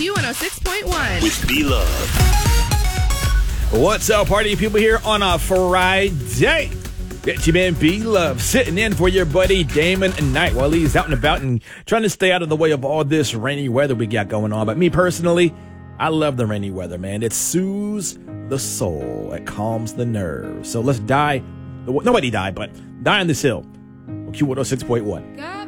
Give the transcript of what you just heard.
Q106.1. With B-Love. What's up, party people, here on a Friday? It's your man B-Love sitting in for your buddy Damon Knight while he's out and about and trying to stay out of the way of all this rainy weather we got going on. But me personally, I love the rainy weather, man. It soothes the soul. It calms the nerves. So let's die. Nobody die, but die on this hill. Q106.1.